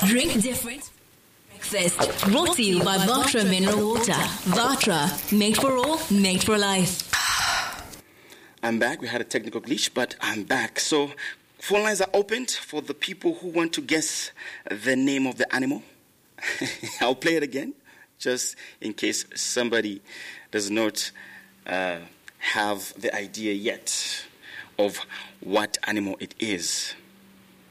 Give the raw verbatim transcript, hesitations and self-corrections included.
Drink different. Breakfast brought to you by Vatra Mineral Water. Vatra, made for all, made for life. I'm back. We had a technical glitch, but I'm back. So, phone lines are opened for the people who want to guess the name of the animal. I'll play it again, just in case somebody does not uh, have the idea yet of what animal it is.